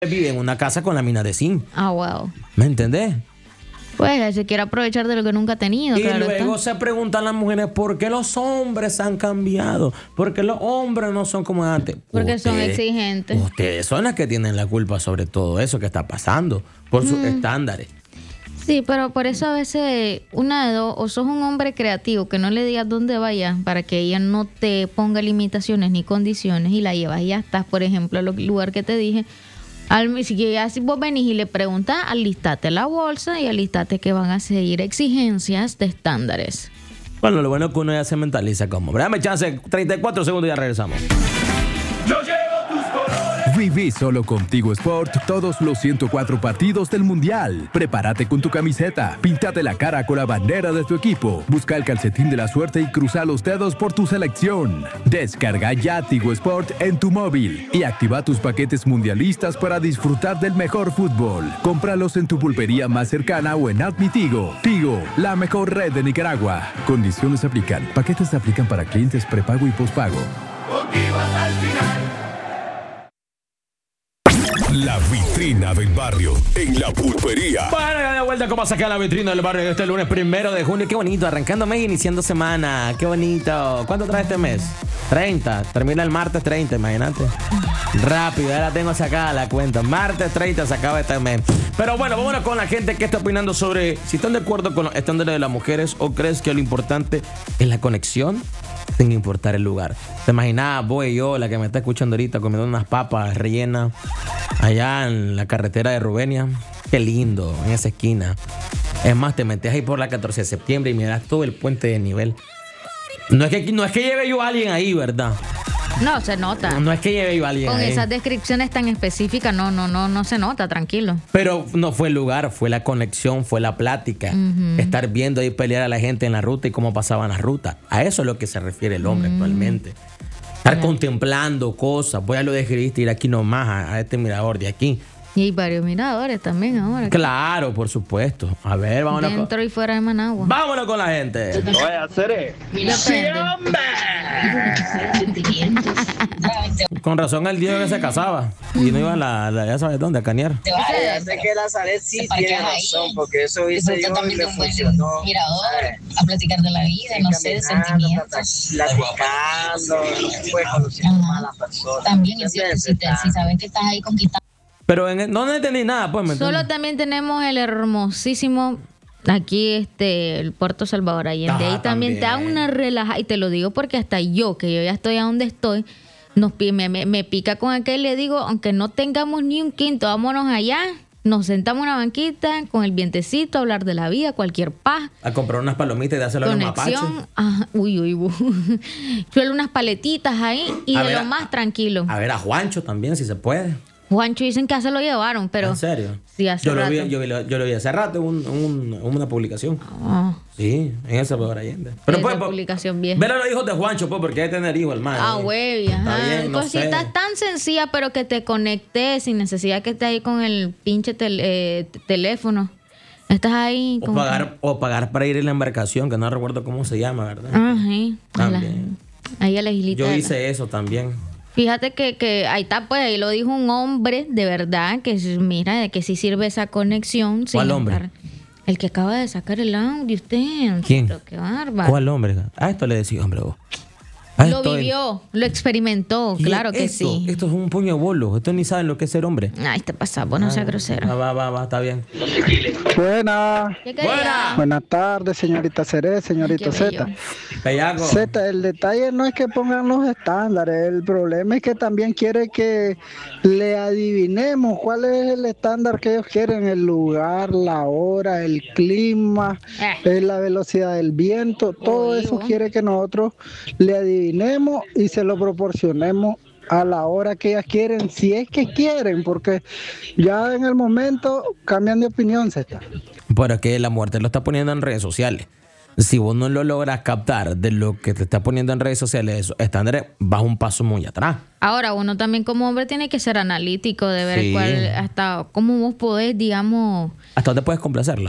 vive en una casa con láminas de zinc. Ah, wow. ¿Me entendés? Pues se quiere aprovechar de lo que nunca ha tenido. Y claro luego está. se preguntan las mujeres por qué los hombres han cambiado, por qué los hombres no son como antes. Porque son exigentes. Ustedes son las que tienen la culpa sobre todo eso que está pasando, por sus estándares. Sí, pero por eso a veces una de dos, o sos un hombre creativo que no le digas dónde vayas para que ella no te ponga limitaciones ni condiciones y la llevas y ya estás, por ejemplo, al lugar que te dije. Si vos venís y le preguntas, alistate la bolsa y alistate que van a seguir exigencias de estándares. Bueno, lo bueno es que uno ya se mentaliza como. Dame chance, 34 segundos y ya regresamos. Viví solo contigo Sport todos los 104 partidos del Mundial. Prepárate con tu camiseta, píntate la cara con la bandera de tu equipo, busca el calcetín de la suerte y cruza los dedos por tu selección. Descarga ya Tigo Sport en tu móvil y activa tus paquetes mundialistas para disfrutar del mejor fútbol. Cómpralos en tu pulpería más cercana o en Admi Tigo. Tigo, la mejor red de Nicaragua. Condiciones aplican. Paquetes se aplican para clientes prepago y pospago. Contigo hasta el final. La vitrina del barrio en la pulpería. Bueno, ya de vuelta, ¿cómo sacar la vitrina del barrio este lunes 1 de junio? Qué bonito, arrancando mes, iniciando semana. Qué bonito. ¿Cuánto trae este mes? 30. Termina el martes 30, imagínate. Rápido, ya la tengo sacada la cuenta. Martes 30 se acaba este mes. Pero bueno, vámonos con la gente que está opinando sobre si están de acuerdo con los estándares de las mujeres o crees que lo importante es la conexión sin importar el lugar. ¿Te imaginas vos y yo, la que me está escuchando ahorita, comiendo unas papas rellenas allá en la carretera de Rubenia? Qué lindo, en esa esquina. Es más, te metes ahí por la 14 de septiembre y miras todo el puente de nivel. No es que lleve yo a alguien ahí, ¿verdad? No, se nota. No es que lleve yo a alguien Con ahí. esas descripciones tan específicas, no se nota, tranquilo. Pero no fue el lugar, fue la conexión, fue la plática. Estar viendo ahí pelear a la gente en la ruta y cómo pasaban las rutas. A eso es lo que se refiere el hombre actualmente. Estar contemplando cosas. Voy a lo describiste ir aquí nomás a este mirador de aquí. Y hay varios miradores también ahora. Claro, por supuesto. A ver, vámonos. Dentro y fuera de Managua. Vámonos con la gente. Oye, hacer Con razón el día que se casaba. Y no iba ya sabes dónde, a canear. ya sé que la Zaret sí tiene razón, porque eso hice yo y me funcionó. Mirador, a platicar de la vida, no sé, de sentimientos. Platicando, pues conociendo más a las personas. También es cierto, si sabes que estás ahí conquistando. Pero no entendí nada, pues. Solo también tenemos el hermosísimo aquí el Puerto Salvador Allende. Ahí también te da una relaja. Y te lo digo porque hasta yo, que yo ya estoy a donde estoy, me pica con aquel. Le digo, aunque no tengamos ni un quinto, vámonos allá. Nos sentamos en una banquita con el vientecito, a hablar de la vida, cualquier paz. A comprar unas palomitas y dárselo a los mapaches. Ajá, Suelo unas paletitas ahí y de lo más tranquilo. A ver, a Juancho también, si se puede. Juancho dicen que se lo llevaron, pero... ¿En serio? Sí, hace rato. Yo lo vi hace rato en una publicación. Ah. Sí, en El Salvador Allende. Pero Esa publicación vieja. Ver a los hijos de Juancho, pues, porque hay que tener hijos, hermano. Ah, güey, ajá. Está bien, no cositas sé. tan sencillas, pero que te conectes sin necesidad que estés ahí con el pinche teléfono. Estás ahí... O pagar para ir en la embarcación, que no recuerdo cómo se llama, ¿verdad? Ajá. También. Ahí a la islita. Yo hice eso también. Fíjate que ahí está, pues ahí lo dijo un hombre de verdad, que mira, de que sí sirve esa conexión. ¿Cuál hombre? El que acaba de sacar el audio, usted. ¿Quién? Pero qué bárbaro. ¿Cuál hombre? A esto le decía, hombre, vos. Lo vivió, lo experimentó, claro que sí. Esto es un puño de bolos. Estos ni saben lo que es ser hombre. Ay, te pasa, vos no seas grosero. Va, está bien. Buenas. Buenas tardes, señorita Ceré, señorito Z. Pellaco. Z, el detalle no es que pongan los estándares, el problema es que también quiere que le adivinemos cuál es el estándar que ellos quieren, el lugar, la hora, el clima, la velocidad del viento, todo eso quiere que nosotros le adivinemos y se lo proporcionemos a la hora que ellas quieren, si es que quieren, porque ya en el momento cambian de opinión, Z. Pero es que la muerte lo está poniendo en redes sociales. Si vos no lo logras captar de lo que te está poniendo en redes sociales, esos estándares, vas un paso muy atrás. Ahora, uno también como hombre tiene que ser analítico de ver hasta cómo vos podés, digamos... ¿Hasta dónde puedes complacerla?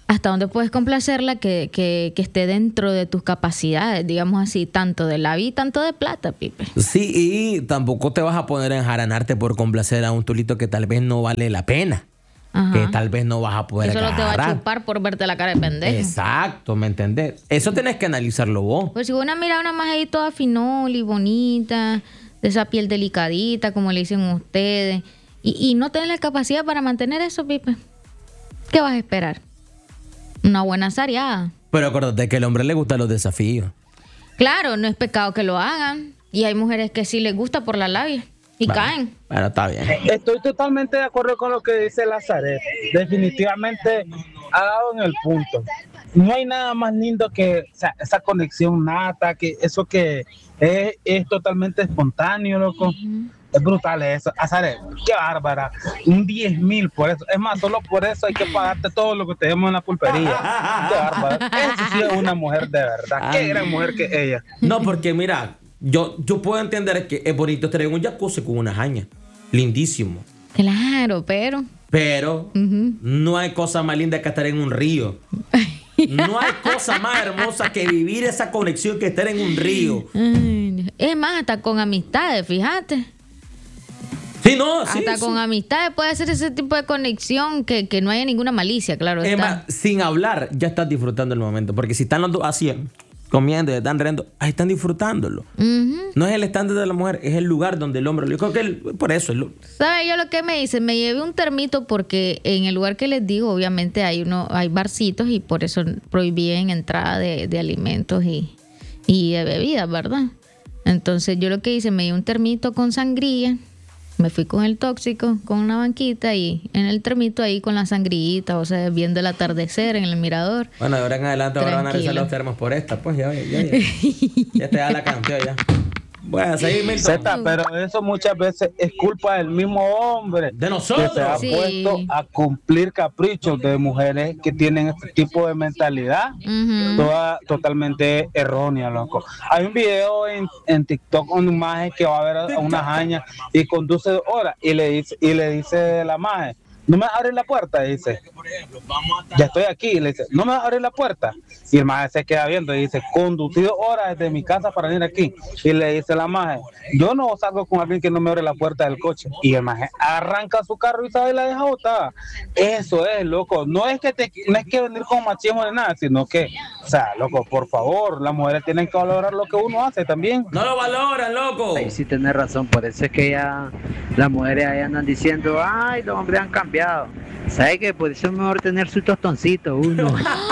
hasta dónde puedes complacerla que esté dentro de tus capacidades, digamos así, tanto de la vida y tanto de plata, Pipe. Sí, y tampoco te vas a poner a enjaranarte por complacer a un tulito que tal vez no vale la pena. Ajá. Que tal vez no vas a poder Eso no te va a agarrar. chupar por verte la cara de pendejo. Exacto, ¿me entendés? Eso tenés que analizarlo vos. Pues si una mira una más ahí toda finoli, bonita, de esa piel delicadita, como le dicen ustedes, y no tenés la capacidad para mantener eso, Pipe, ¿qué vas a esperar? Una buena sareada. Pero acuérdate que al hombre le gustan los desafíos. Claro, no es pecado que lo hagan. Y hay mujeres que sí les gusta por la labia y caen. Bueno, está bien. Estoy totalmente de acuerdo con lo que dice Lazaret. Definitivamente ha dado en el punto. No hay nada más lindo que esa conexión nata, que eso que es totalmente espontáneo, loco. Es brutal eso. Lazaret, qué bárbara. Un 10,000 por eso. Es más, solo por eso hay que pagarte todo lo que te demos en la pulpería. Qué bárbara. Eso sí es una mujer de verdad. Qué gran mujer que ella. No, porque mira, yo puedo entender que es bonito estar en un jacuzzi con una jaña. Lindísimo. Claro, pero no hay cosa más linda que estar en un río. No hay cosa más hermosa que vivir esa conexión que estar en un río. Es más, hasta con amistades, fíjate. Sí, no, sí. Hasta con amistades puede hacer ese tipo de conexión que no haya ninguna malicia, claro. Es está. más, sin hablar, ya estás disfrutando el momento. Porque si están los dos así, comiendo y están riendo, ahí están disfrutándolo. No es el estándar de la mujer, es el lugar donde el hombre. Yo creo que por eso. ¿Sabe yo lo que me dice? Me llevé un termito porque en el lugar que les digo, obviamente hay barcitos y por eso prohibían entrada de alimentos y de bebidas, ¿verdad? Entonces yo lo que hice, me llevé un termito con sangría. Me fui con el tóxico, con una banquita y en el termito ahí con la sangrillita, o sea, viendo el atardecer en el mirador. Bueno, de ahora en adelante ahora van a revisar los termos por esta, pues ya te da la canción ya. Bueno, a seguir, Milton. Zeta, pero eso muchas veces es culpa del mismo hombre. De nosotros. Que se ha puesto a cumplir caprichos de mujeres que tienen este tipo de mentalidad. Toda totalmente errónea, loco. Hay un video en TikTok con un maje que va a ver a una jaña y conduce 2 horas y le dice la maje, ¿no me abres la puerta? Y dice, ya estoy aquí. Y le dice, ¿no me abres la puerta? Y el maje se queda viendo y dice, conducí 2 horas desde mi casa para venir aquí. Y le dice la maje, yo no salgo con alguien que no me abre la puerta del coche. Y el maje arranca su carro y sabe la deja botada. Eso es, loco. No es que venir con machismo ni nada, sino que, o sea, loco, por favor, las mujeres tienen que valorar lo que uno hace también. No lo valoran, loco. Ahí sí tenés razón, por eso es que ya las mujeres ahí andan diciendo, ay, los hombres han cambiado. ¿Sabes qué? Por eso es mejor tener su tostoncito uno.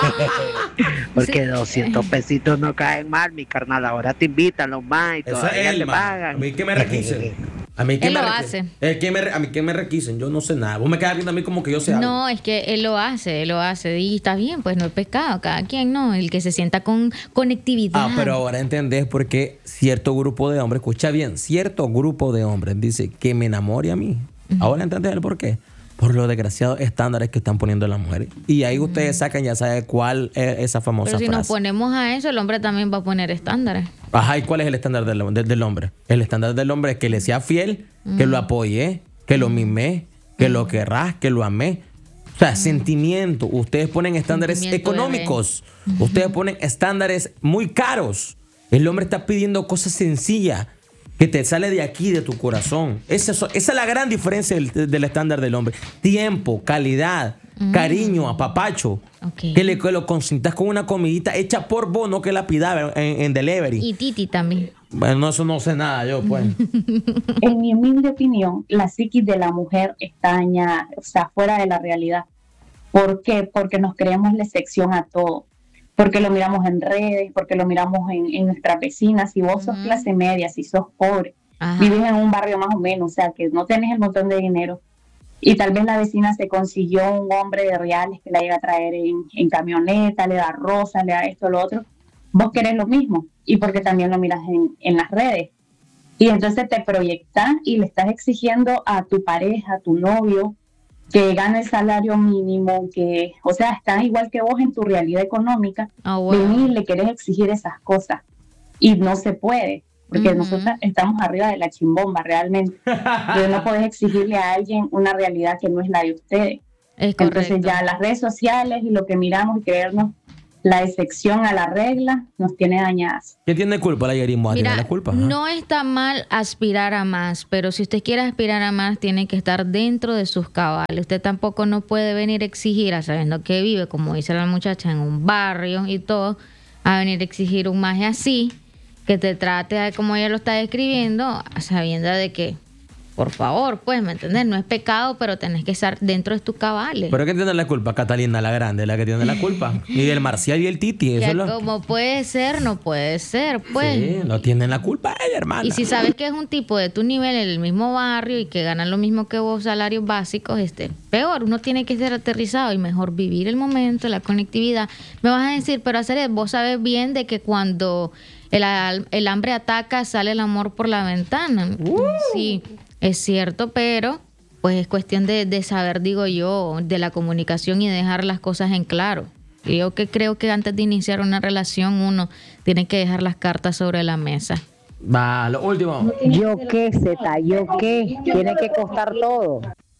Porque sí. 200 pesitos no caen mal, mi carnal. Ahora te invitan los más y todavía te pagan. A mí que me requisen. A mí que él me lo hace. A mí que me requisen. Yo no sé nada. Vos me quedas viendo a mí como que yo sé algo. No, es que él lo hace. Y está bien, pues no es pecado. Cada quien, ¿no? El que se sienta con conectividad. Pero ahora entendés por qué cierto grupo de hombres, escucha bien, cierto grupo de hombres dice que me enamore a mí. Ahora entendés el por qué. Por los desgraciados estándares que están poniendo las mujeres. Y ahí ustedes sacan, ya saben cuál es esa famosa frase. Pero si nos ponemos a eso, el hombre también va a poner estándares. Ajá, ¿y cuál es el estándar del hombre? El estándar del hombre es que le sea fiel, que lo apoye, que lo mime, que lo querrás, que lo amé. O sea, sentimiento. Ustedes ponen estándares económicos. Ustedes ponen estándares muy caros. El hombre está pidiendo cosas sencillas que te sale de aquí, de tu corazón. Esa es la gran diferencia del estándar del hombre. Tiempo, calidad, cariño, apapacho. Que lo consintas con una comidita hecha por vos, no que la pidas en delivery. Y Titi también. Bueno, eso no sé nada yo, pues. En mi humilde opinión, la psiquis de la mujer está dañada, o sea, fuera de la realidad. ¿Por qué? Porque nos creemos la excepción a todo. Porque lo miramos en redes, porque lo miramos en nuestras vecinas. Si vos sos clase media, si sos pobre, vivís en un barrio más o menos, o sea, que no tenés el montón de dinero, y tal vez la vecina se consiguió un hombre de reales que la llega a traer en camioneta, le da rosas, le da esto, lo otro, vos querés lo mismo, y porque también lo miras en las redes. Y entonces te proyectás y le estás exigiendo a tu pareja, a tu novio, que gana el salario mínimo, que, o sea, está igual que vos en tu realidad económica, venir, le querés exigir esas cosas y no se puede, porque nosotros estamos arriba de la chimbomba realmente. Pero no podés exigirle a alguien una realidad que no es la de ustedes. Entonces ya las redes sociales y lo que miramos y creernos la excepción a la regla nos tiene dañadas. ¿Quién tiene culpa? La Yerimua tiene la culpa. No está mal aspirar a más, pero si usted quiere aspirar a más, tiene que estar dentro de sus cabales. Usted tampoco no puede venir a exigir, sabiendo que vive, como dice la muchacha, en un barrio y todo, a venir a exigir un maje así, que te trate como ella lo está describiendo, sabiendo de que, por favor, pues, ¿me entiendes? No es pecado, pero tenés que estar dentro de tus cabales. ¿Pero quién tiene la culpa? Catalina la Grande, la que tiene la culpa. Y el Marcial y el Titi. Eso como puede ser, no puede ser, pues. Sí, no tienen la culpa ella, hermana. Y si sabes que es un tipo de tu nivel en el mismo barrio y que ganan lo mismo que vos, salarios básicos, peor. Uno tiene que ser aterrizado y mejor vivir el momento, la conectividad. Me vas a decir, pero Azaret, vos sabes bien de que cuando el hambre ataca, sale el amor por la ventana. Sí. Es cierto, pero pues es cuestión de saber, digo yo, de la comunicación y dejar las cosas en claro. Yo que creo que antes de iniciar una relación uno tiene que dejar las cartas sobre la mesa. Va, lo último. Yo qué, Zeta, yo qué. Tiene que costar todo.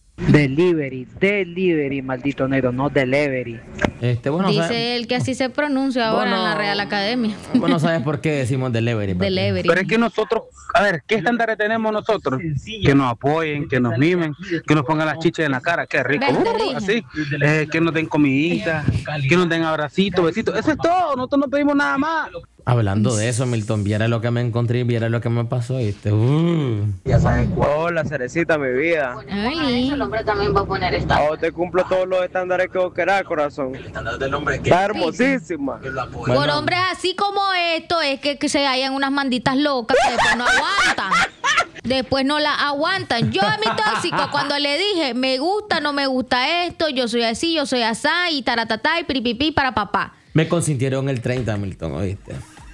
Delivery, maldito negro, no delivery. Dice él que así se pronuncia ahora en la Real Academia. Vos no sabes por qué decimos delivery. Delivery. Pero es que nosotros, a ver, ¿qué estándares tenemos nosotros? Que nos apoyen, que nos mimen, que nos pongan las chichas en la cara, qué rico, así, que nos den comidita, que nos den abracitos, besitos, eso es todo, nosotros no pedimos nada más. Hablando de eso, Milton, viera lo que me encontré, viera lo que me pasó, ¿viste? Ya sabes cuál. Hola, Cerecita, mi vida. Ay. El hombre también va a poner esta. Te cumplo todos los estándares que vos querás, corazón. El estándar del hombre que está hermosísima. Por hombres así como esto, es que se hallan unas manditas locas que después no aguantan. Después no la aguantan. Yo a mi tóxico, cuando le dije, me gusta, no me gusta esto, yo soy así, yo soy asá, y taratatá, y piripipí para papá. Me consintieron el 30, Milton, ¿oíste?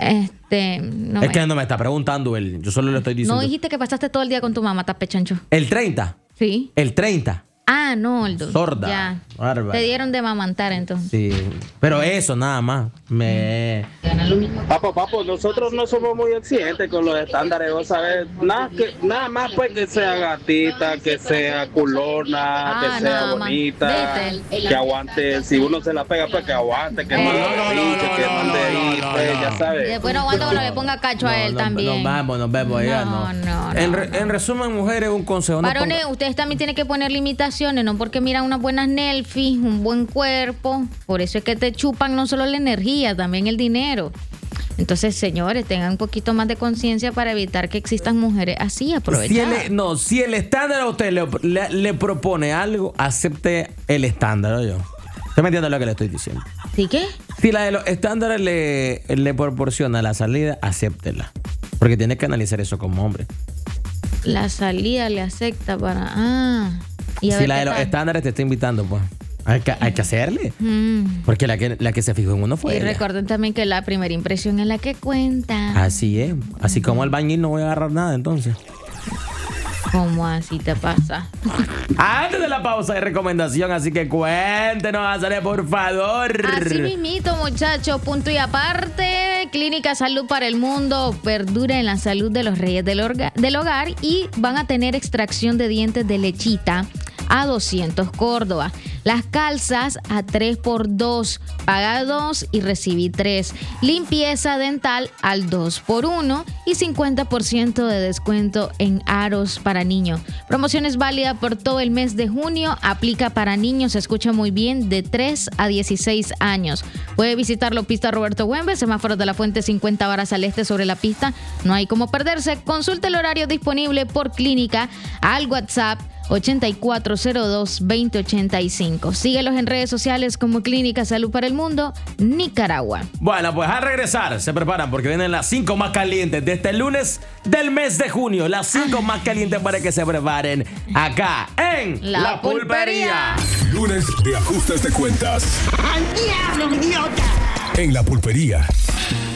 No es que no me está preguntando él. Yo solo le estoy diciendo. No dijiste que pasaste todo el día con tu mamá, tapechancho. ¿El 30? Sí. ¿El 30? Ah, no, el 2. Sorda. Ya. Bárbara. Te dieron de mamantar entonces. Sí. Pero eso, nada más. Papo, nosotros no somos muy exigentes con los estándares, vos sabés. Nada más pues que sea gatita, que sea culona, que sea bonita, que aguante. Si uno se la pega, pues que aguante, que mande que mande ahí, pues ya sabes. Después no aguanta cuando le ponga cacho a él también. Nos vemos ya, no. En resumen, mujeres, un consejo. Varones, ustedes también tienen que poner limitaciones, no porque miran unas buenas selfies, un buen cuerpo. Por eso es que te chupan no solo la energía, también el dinero. Entonces, señores, tengan un poquito más de conciencia para evitar que existan mujeres así aprovechadas. Si el estándar a usted le propone algo, acepte el estándar, ¿o yo? ¿Usted me entiende lo que le estoy diciendo? ¿Sí qué? Si la de los estándares le proporciona la salida, acéptela. Porque tiene que analizar eso como hombre. La salida le acepta para... Si la de los estándares te está invitando, pues hay que hacerle. Porque la que se fijó en uno fue y ella. Recuerden también que la primera impresión es la que cuenta. Así es. Así como al bañil no voy a agarrar nada, entonces. ¿Cómo así te pasa? Antes de la pausa de recomendación, así que cuéntenos, Azalea, por favor. Así mismito, muchachos, punto y aparte. Clínica Salud para el Mundo perdura en la salud de los reyes del hogar y van a tener extracción de dientes de lechita a 200 Córdoba. Las calzas a 3x2. Paga 2 y recibí 3. Limpieza dental al 2x1 y 50% de descuento en aros para niños. Promoción es válida por todo el mes de junio. Aplica para niños, se escucha muy bien, de 3 a 16 años. Puede visitarlo pista Roberto Güembe, semáforos de la Fuente 50 varas al este sobre la pista. No hay como perderse. Consulta el horario disponible por clínica al WhatsApp 8402-2085. Síguelos en redes sociales como Clínica Salud para el Mundo, Nicaragua. Bueno, pues al regresar se preparan porque vienen las 5 más calientes de este lunes del mes de junio. Las 5 más calientes para que se preparen acá en La Pulpería. Lunes de ajustes de cuentas. ¡Al diablo, idiota! En La Pulpería.